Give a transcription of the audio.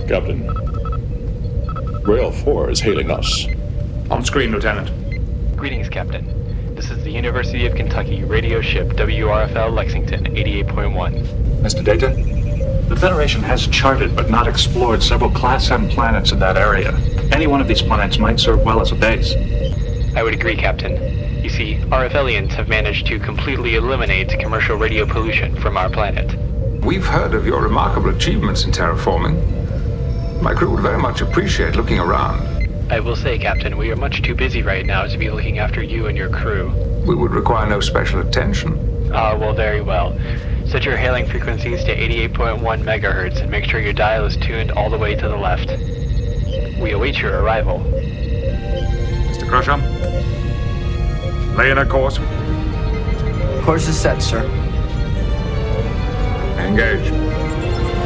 Captain. Rail 4 is hailing us. On screen, Lieutenant. Greetings, Captain. This is the University of Kentucky radio ship WRFL Lexington 88.1. Mr. Data? The Federation has charted but not explored several Class M planets in that area. Any one of these planets might serve well as a base. I would agree, Captain. You see, RFLians have managed to completely eliminate commercial radio pollution from our planet. We've heard of your remarkable achievements in terraforming. My crew would very much appreciate looking around. I will say, Captain, we are much too busy right now to be looking after you and your crew. We would require no special attention. Well, very well. Set your hailing frequencies to 88.1 megahertz and make sure your dial is tuned all the way to the left. We await your arrival. Mr. Crusher? Lay in a course. Course is set, sir. Engage.